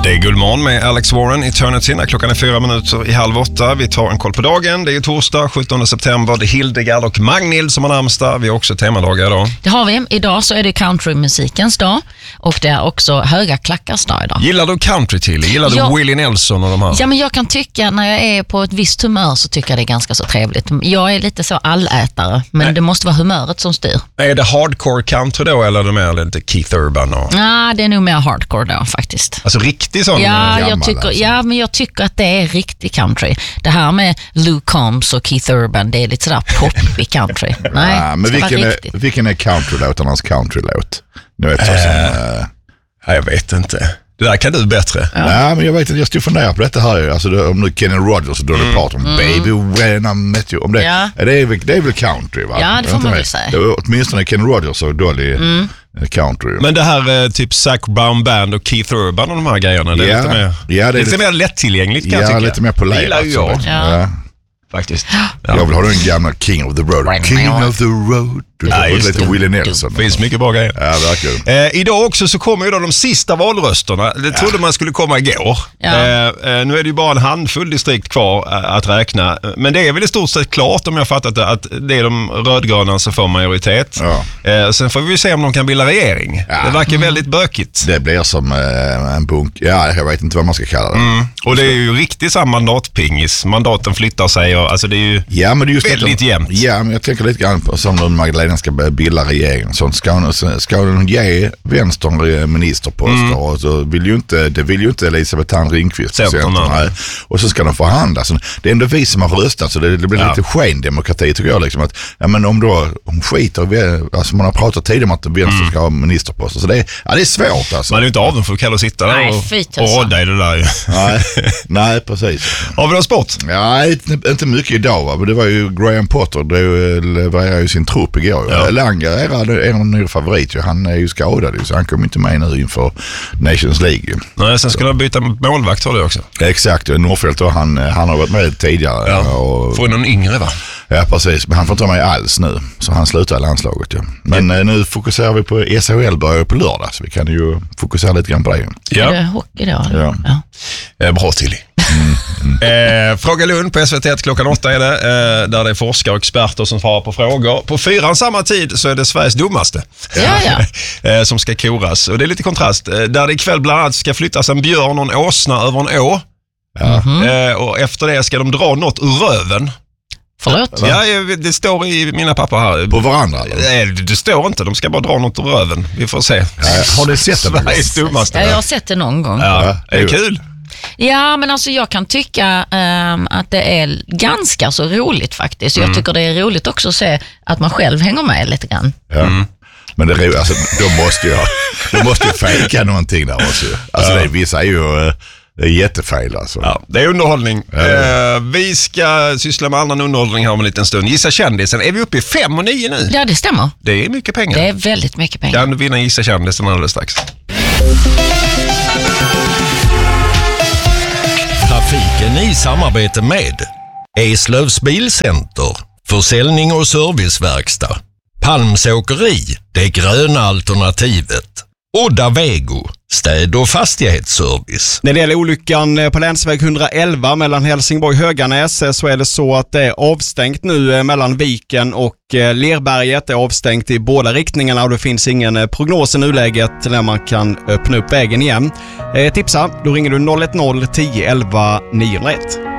Det är Guldmorgon med Alex Warren, Eternity, när klockan är 7:04. Vi tar en koll på dagen. Det är torsdag, 17 september. Det är Hildegard och Magnhild som har namnsdag. Vi har också temadagar idag. Det har vi. Idag så är det countrymusikens dag. Och det är också höga klackars dag idag. Gillar du country till? Gillar du Willie Nelson och de här? Ja, men jag kan tycka när jag är på ett visst humör så tycker jag det är ganska så trevligt. Jag är lite så allätare, men det måste vara humöret som styr. Är det hardcore country då eller är det mer lite Keith Urban? Och... Ja, det är nog mer hardcore då faktiskt. Alltså riktigt sån men jag tycker att det är riktig country. Det här med Luke Combs och Keith Urban, det är lite sådär poppig country. Nej, ja, men vilken är countrylåtarnas countrylåt? Nu vet jag vet inte. Det där kan du bättre. Ja. Nej, men jag vet inte, jag stod fundera på detta här. Alltså, om nu Kenny Rogers och Dolly Parton, Baby When I Met You. Om det, det är väl country, va? Ja, det får man väl säga. Åtminstone Kenny Rogers och Dolly country. Men det här typ Zac Brown Band och Keith Urban och de här grejerna, det är lite mer lättillgängligt kan jag tycka. Ja, lite mer på läget. Det gillar ju jag. Ja. Faktiskt. Ja. Jag vill ha den gamla King of the Road. King of the Road. Lite Willie Nelson. Det finns mycket bra grejer. Ja, verkligen. Idag också så kommer ju då de sista valrösterna. Det trodde man skulle komma igår. Ja. Nu är det ju bara en handfull distrikt kvar att räkna. Men det är väl i stort sett klart om jag fattat det, att det är de rödgröna som får majoritet. Ja. Sen får vi se om de kan bilda regering. Ja. Det verkar väldigt bökigt. Det blir som en bunk. Ja, jag vet inte vad man ska kalla det. Och det är ju riktigt samma mandatpingis. Mandaten flyttar sig och alltså det är ju väldigt jämnt. Ja, men jag tänker lite grann på som Magdalena ska bilda regeringen. Så ska hon ge vänstern ministerposter och så vill ju inte Elisabeth Thand Ringqvist. Och så ska de förhandla. Så det är ändå vi som har röstat, så det blir lite skendemokrati tycker jag. Liksom, att, men om skiter, alltså man har pratat tidigare om att vänstern ska ha ministerposter. Så det är svårt alltså. Man är ju inte avundsjuk heller att sitta där och rådda i det där ju. Nej, precis. Har vi någon sport? Ja, inte mycket idag, va? Men det var ju Graham Potter, det levererade ju sin trupp igår. Ja. Langer är en ny favorit. Han är ju skadad, så han kommer inte med nu inför Nations League. Nej, sen ska han byta målvakt har det också. Exakt, Norrfält och han har varit med tidigare. Ja. Får någon yngre, va? Ja, precis. Men han får inte vara med alls nu. Så han slutar i landslaget. Ja. Men nu fokuserar vi på SHL börjar på lördag. Så vi kan ju fokusera lite grann på det. Ja. Är det hockey då? Ja. Bra till. Fråga Lund på SVT klockan 8 är det, där det är forskare och experter som svarar på frågor. På 4 samma tid så är det Sveriges dummaste som ska koras. Och det är lite kontrast. Där det ikväll bland annat ska flyttas en björn och en åsna över en å. Och efter det ska de dra något ur röven. Förlåt? Ja, det står i mina papper här. På varandra? Det står inte, de ska bara dra något ur röven. Vi får se. Har du sett det? Sveriges dummaste. Ja, jag har sett det någon gång. Ja, är det kul? Ja, men alltså jag kan tycka att det är ganska så roligt faktiskt. Jag tycker det är roligt också att se att man själv hänger med lite grann. Ja. Men det är alltså, då måste jag fejka någonting där också. Alltså vissa är ju jättefejl alltså. Ja, det är underhållning. Vi ska syssla med annan underhållning här om en liten stund. Gissa kändisen. Är vi uppe i 5 och 9 nu? Ja, det stämmer. Det är mycket pengar. Det är väldigt mycket pengar. Kan du vinna Gissa kändisen alldeles strax. Trafiken i samarbete med Eslövs Bilcenter, försäljning och serviceverkstad, Palms åkeri, det gröna alternativet, Odda Vego, städ- och fastighetsservice. När det gäller olyckan på länsväg 111 mellan Helsingborg och Höganäs så är det så att det är avstängt nu mellan Viken och Lerberget. Det är avstängt i båda riktningarna och det finns ingen prognos i nuläget när man kan öppna upp vägen igen. Tipsa, då ringer du 010 11 901.